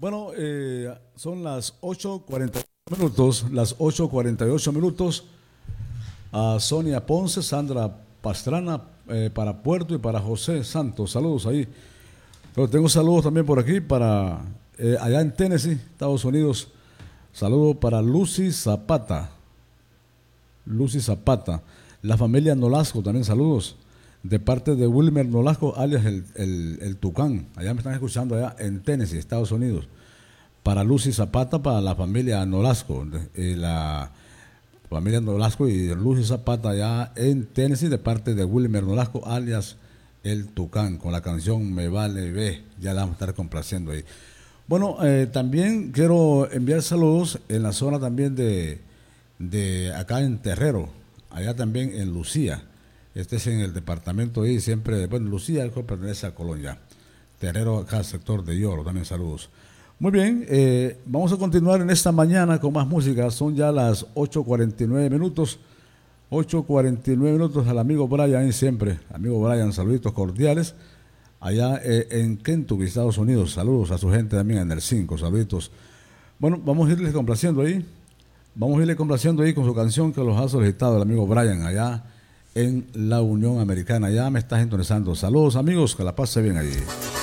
Bueno, son las 8:48 minutos, las 8:48 minutos. A Sonia Ponce, Sandra Pastrana, para Puerto y para José Santos. Saludos ahí. Pero tengo saludos también por aquí para allá en Tennessee, Estados Unidos. Saludo para Lucy Zapata. Lucy Zapata. La familia Nolasco también saludos. De parte de Wilmer Nolasco, alias el Tucán. Allá me están escuchando allá en Tennessee, Estados Unidos. Para Lucy Zapata, para la familia Nolasco. La familia Nolasco y Lucy Zapata allá en Tennessee, de parte de Wilmer Nolasco, alias el Tucán, con la canción Me Vale Ve. Ya la vamos a estar complaciendo ahí. Bueno, también quiero enviar saludos en la zona también de acá en Terrero, allá también en Lucía. Este es en el departamento ahí, siempre, bueno, Lucía, el cual pertenece a Colonia. Terrero, acá, sector de Lloro, también saludos. Muy bien, vamos a continuar en esta mañana con más música. Son ya las 8:49 minutos. 8:49 minutos al amigo Brian, siempre. Amigo Brian, saluditos cordiales. Allá en Kentucky, Estados Unidos. Saludos a su gente también en el 5, saluditos. Bueno, vamos a irles complaciendo ahí. Vamos a irle complaciendo ahí con su canción que los ha solicitado el amigo Brian allá en la Unión Americana. Ya me está sintonizando. Saludos amigos, que la pase bien allí.